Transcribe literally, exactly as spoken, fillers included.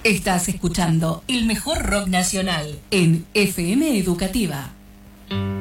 Estás escuchando el mejor rock nacional en F M Educativa.